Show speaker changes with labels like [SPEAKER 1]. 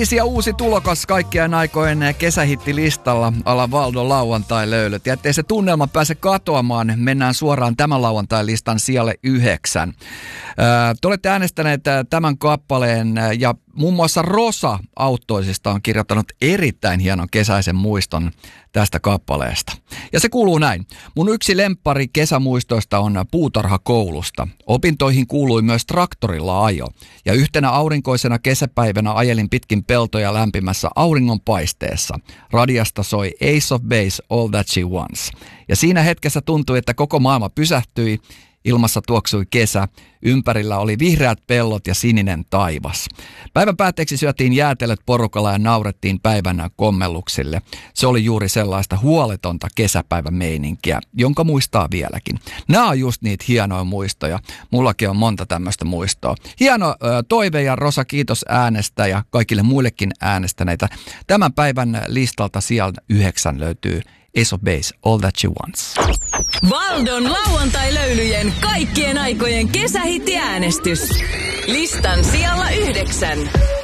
[SPEAKER 1] Ja uusi tulokas kaikkien aikojen kesähittilistalla ala Valdon lauantai-löylyt. Ja ettei se tunnelma pääse katoamaan, mennään suoraan tämän lauantai-listan sijalle 9. Te olette äänestäneet tämän kappaleen ja muun muassa Rosa Auttoisista on kirjoittanut erittäin hienon kesäisen muiston tästä kappaleesta. Ja se kuuluu näin. Mun yksi lemppari kesämuistoista on puutarhakoulusta. Opintoihin kuului myös traktorilla ajo. Ja yhtenä aurinkoisena kesäpäivänä ajelin pitkin peltoja lämpimässä auringonpaisteessa. Radiasta soi Ace of Base, All That She Wants. Ja siinä hetkessä tuntui, että koko maailma pysähtyi. Ilmassa tuoksui kesä, ympärillä oli vihreät pellot ja sininen taivas. Päivän päätteeksi syötiin jäätelöt porukalla ja naurettiin päivän kommelluksille. Se oli juuri sellaista huoletonta kesäpäivämeininkiä, jonka muistaa vieläkin. Nämä on just niitä hienoja muistoja. Mullakin on monta tämmöistä muistoa. Hieno toive ja Rosa, kiitos äänestä ja kaikille muillekin äänestäneitä. Tämän päivän listalta sieltä 9 löytyy Ace of Base, All That She Wants.
[SPEAKER 2] Valdon lauantai-löylyjen kaikkien aikojen kesähittiäänestys. Listan sijalla 9.